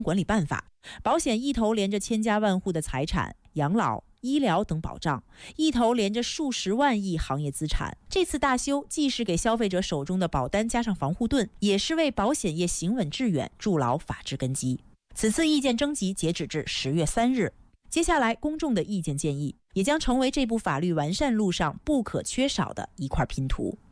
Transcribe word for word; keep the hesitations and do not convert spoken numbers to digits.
管理办法，保险一头连着千家万户的财产、养老、医疗等保障，一头连着数十万亿行业资产。这次大修既是给消费者手中的保单加上防护盾，也是为保险业行稳致远筑牢法治根基。此次意见征集截止至十月三日，接下来公众的意见建议也将成为这部法律完善路上不可缺少的一块拼图。